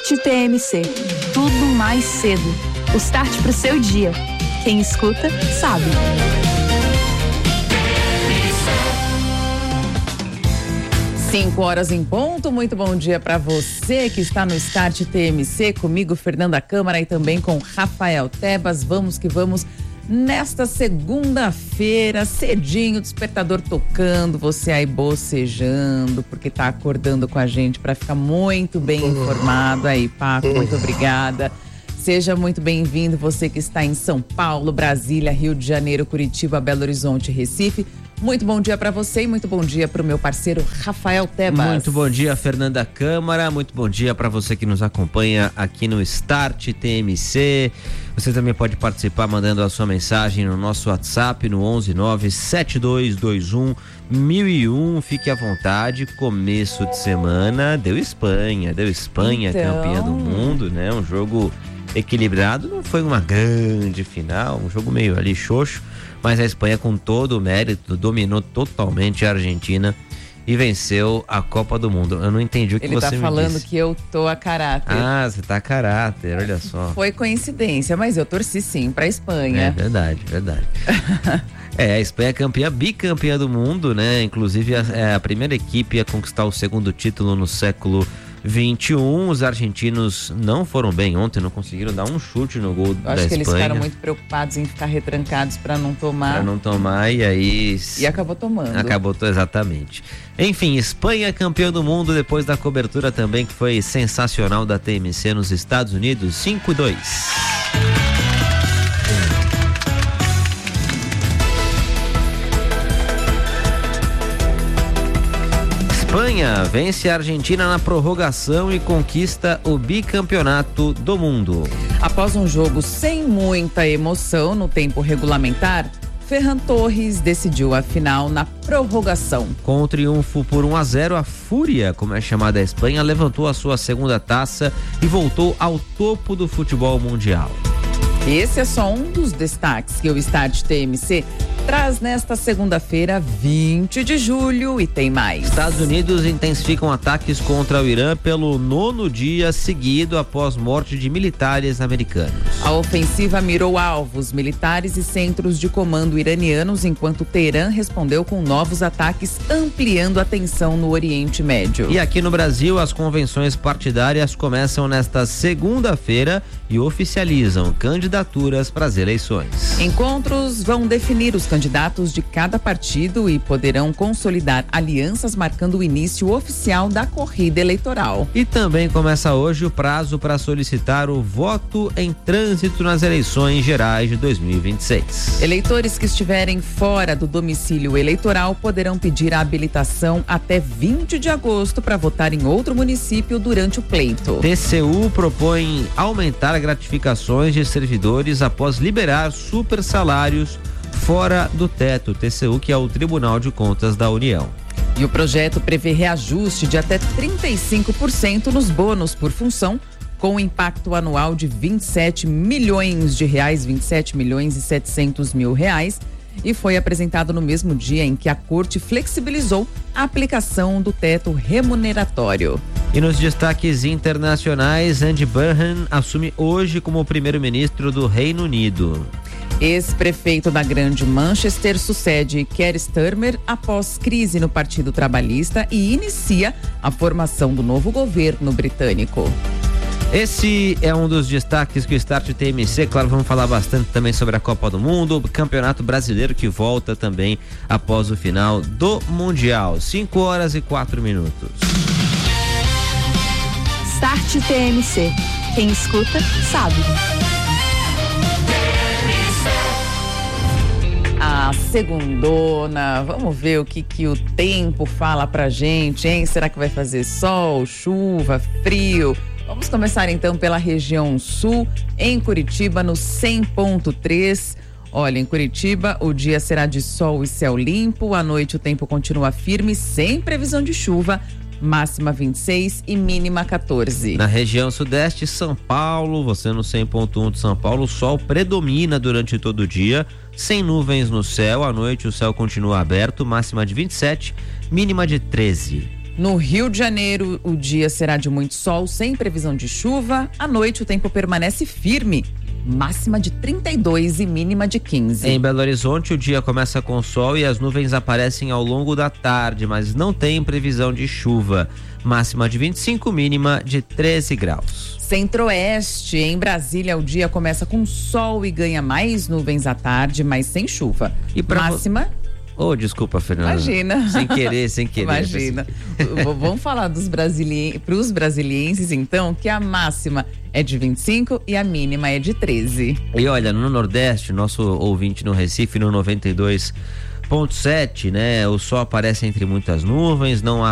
Start TMC. Tudo mais cedo. O start pro seu dia. Quem escuta, sabe. Cinco horas em ponto, muito bom dia para você que está no Start TMC, comigo Fernanda Câmara e também com Rafael Tebas. Vamos que vamos nesta segunda-feira, cedinho, despertador tocando, você aí bocejando, porque tá acordando com a gente para ficar muito bem informado aí, Paco, muito obrigada. Seja muito bem-vindo, você que está em São Paulo, Brasília, Rio de Janeiro, Curitiba, Belo Horizonte, Recife. Muito bom dia para você e muito bom dia para o meu parceiro Rafael Tebas. Muito bom dia, Fernanda Câmara. Muito bom dia para você que nos acompanha aqui no Start TMC. Você também pode participar mandando a sua mensagem no nosso WhatsApp no 11972211001. Fique à vontade. Começo de semana deu Espanha, campeã do mundo, né? Um jogo equilibrado, não foi uma grande final, um jogo meio ali xoxo, mas a Espanha com todo o mérito dominou totalmente a Argentina e venceu a Copa do Mundo. Eu não entendi o que você me disse. Ele tá falando que eu tô a caráter. Ah, você tá a caráter, olha só. Foi coincidência, mas eu torci sim pra Espanha. É verdade. A Espanha é campeã, bicampeã do mundo, né? Inclusive é a primeira equipe a conquistar o segundo título no século 21, os argentinos não foram bem ontem, não conseguiram dar um chute no gol da Espanha. Acho que eles ficaram muito preocupados em ficar retrancados para não tomar. E aí... E acabou tomando. Exatamente. Enfim, Espanha campeão do mundo depois da cobertura também que foi sensacional da TMC nos Estados Unidos, 5-2. Espanha vence a Argentina na prorrogação e conquista o bicampeonato do mundo. Após um jogo sem muita emoção no tempo regulamentar, Ferran Torres decidiu a final na prorrogação. Com o triunfo por 1-0, a Fúria, como é chamada a Espanha, levantou a sua segunda taça e voltou ao topo do futebol mundial. Esse é só um dos destaques que o Start TMC traz nesta segunda-feira, 20 de julho, e tem mais. Estados Unidos intensificam ataques contra o Irã pelo 9º dia seguido após morte de militares americanos. A ofensiva mirou alvos militares e centros de comando iranianos, enquanto Teherã respondeu com novos ataques, ampliando a tensão no Oriente Médio. E aqui no Brasil, as convenções partidárias começam nesta segunda-feira e oficializam candidaturas para as eleições. Encontros vão definir os candidatos de cada partido e poderão consolidar alianças, marcando o início oficial da corrida eleitoral. E também começa hoje o prazo para solicitar o voto em trânsito nas eleições gerais de 2026. Eleitores que estiverem fora do domicílio eleitoral poderão pedir a habilitação até 20 de agosto para votar em outro município durante o pleito. TCU propõe aumentar gratificações de servidores após liberar super salários fora do teto. TCU, que é o Tribunal de Contas da União. E o projeto prevê reajuste de até 35% nos bônus por função, com impacto anual de 27 milhões de reais, 27.700.000 e foi apresentado no mesmo dia em que a Corte flexibilizou a aplicação do teto remuneratório. E nos destaques internacionais, Andy Burnham assume hoje como primeiro-ministro do Reino Unido. Ex-prefeito da Grande Manchester sucede Keir Starmer após crise no Partido Trabalhista e inicia a formação do novo governo britânico. Esse é um dos destaques que o Start TMC, claro, vamos falar bastante também sobre a Copa do Mundo, o Campeonato Brasileiro que volta também após o final do Mundial. 5:04. Start TMC. Quem escuta, sabe. A segundona, vamos ver o que o tempo fala pra gente, hein? Será que vai fazer sol, chuva, frio? Vamos começar então pela região sul, em Curitiba, no 100.3. Olha, em Curitiba, o dia será de sol e céu limpo, à noite o tempo continua firme, sem previsão de chuva, máxima 26 e mínima 14. Na região sudeste, São Paulo, você no 100.1 de São Paulo, o sol predomina durante todo o dia, sem nuvens no céu, à noite o céu continua aberto, máxima de 27, mínima de 13. No Rio de Janeiro, o dia será de muito sol, sem previsão de chuva. À noite, o tempo permanece firme. Máxima de 32 e mínima de 15. Em Belo Horizonte, o dia começa com sol e as nuvens aparecem ao longo da tarde, mas não tem previsão de chuva. Máxima de 25, mínima de 13 graus. Centro-Oeste, em Brasília, o dia começa com sol e ganha mais nuvens à tarde, mas sem chuva. E máxima... Desculpa, Fernanda. Imagina. Sem querer. Imagina. Vamos falar pros brasilienses, então, que a máxima é de 25 e a mínima é de 13. E olha, no Nordeste, nosso ouvinte no Recife, no 92.7, né? O sol aparece entre muitas nuvens, não há